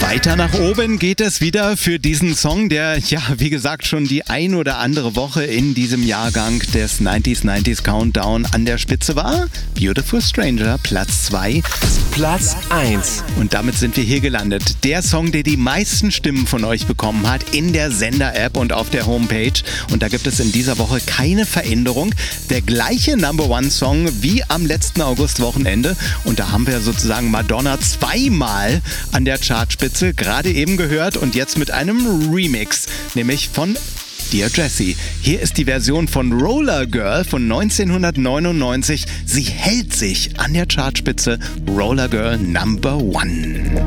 Weiter nach oben geht es wieder für diesen Song, der, ja, wie gesagt, schon die ein oder andere Woche in diesem Jahrgang des 90s Countdown an der Spitze war. Beautiful Stranger, Platz 2. Platz 1. Und damit sind wir hier gelandet. Der Song, der die meisten Stimmen von euch bekommen hat in der Sender-App und auf der Homepage. Und da gibt es in dieser Woche keine Veränderung. Der gleiche Number-One-Song wie am letzten August-Wochenende. Und da haben wir sozusagen Madonna zweimal an der Chartspitze gerade eben gehört und jetzt mit einem Remix, nämlich von Dear Jessie. Hier ist die Version von Roller Girl von 1999. Sie hält sich an der Chartspitze. Roller Girl Number One.